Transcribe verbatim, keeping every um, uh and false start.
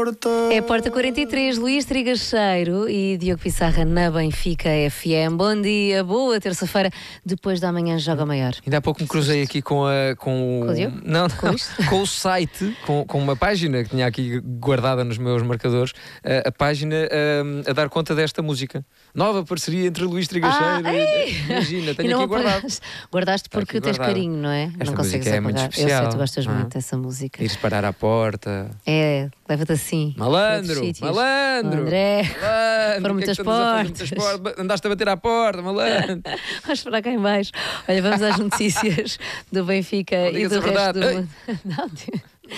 porta. É a Porta quarenta e três, Luís Trigacheiro e Diogo Pissarra na Benfica F M. Bom dia, boa terça-feira, depois da manhã joga maior. Ainda há pouco me cruzei aqui com a com, Com o Diogo? não, não, Com com o site, com, com uma página que tinha aqui guardada nos meus marcadores, a, a página a, a dar conta desta música. Nova parceria entre Luís Trigacheiro Ah, e, imagina, E tenho não aqui guardado. apagaste. Guardaste porque aqui tens guardado. carinho, não é? Esta não consegues música é muito apagar. especial, Eu sei, tu gostas não é? muito dessa música. Ires parar à porta. É, leva-te assim. para outros Malandro, sítios. malandro. André, Malandro, foram o que é muitas que andas a fazer? portas. Muitas portas. Andaste a bater à porta, malandro. vamos esperar cá em baixo. Olha, vamos às notícias do Benfica Não e digas do a resto verdade. do Ei. mundo. Não,